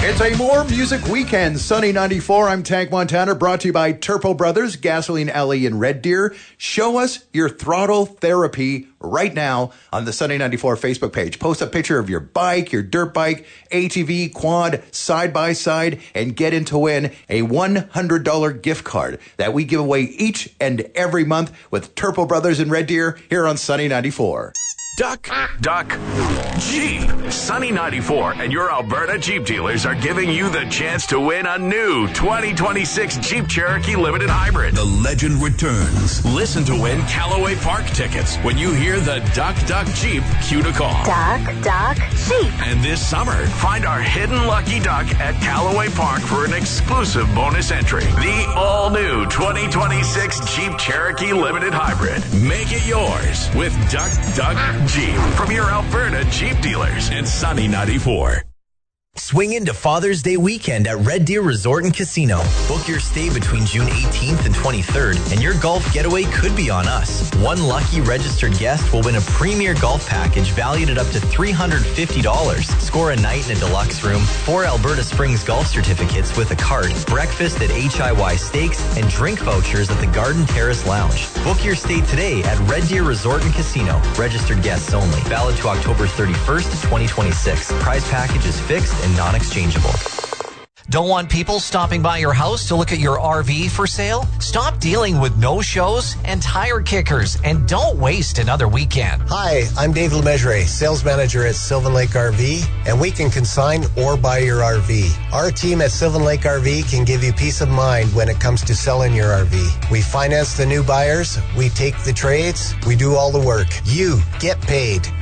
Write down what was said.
It's a More Music Weekend, Sunny 94. I'm Tank Montana, brought to you by Turpo Brothers, Gasoline Alley in Red Deer. Show us your throttle therapy right now on the Sunny 94 Facebook page. Post a picture of your bike, your dirt bike, ATV, quad, side-by-side, and get in to win a $100 gift card that we give away each and every month with Turpo Brothers in Red Deer here on Sunny 94. Duck, Jeep. Sunny 94 and your Alberta Jeep dealers are giving you the chance to win a new 2026 Jeep Cherokee Limited Hybrid. The legend returns. Listen to win Callaway Park tickets when you hear the Duck Jeep cue to call. Duck Jeep. And this summer, find our hidden lucky duck at Callaway Park for an exclusive bonus entry. The all-new 2026 Jeep Cherokee Limited Hybrid. Make it yours with Duck Jeep from your Alberta Jeep dealers and Sunny 94. Swing into Father's Day weekend at Red Deer Resort and Casino. Book your stay between June 18th and 23rd, and your golf getaway could be on us. One lucky registered guest will win a premier golf package valued at up to $350. Score a night in a deluxe room, 4 Alberta Springs golf certificates with a card, breakfast at HIY Steaks, and drink vouchers at the Garden Terrace Lounge. Book your stay today at Red Deer Resort and Casino. Registered guests only. Valid to October 31st, 2026. Prize package is fixed and non-exchangeable. Don't want people stopping by your house to look at your RV for sale? Stop dealing with no-shows and tire kickers, and don't waste another weekend. Hi, I'm Dave Lemessurier, sales manager at Sylvan Lake RV, and we can consign or buy your RV. Our team at Sylvan Lake RV can give you peace of mind when it comes to selling your RV. We finance the new buyers, we take the trades, we do all the work. You get paid.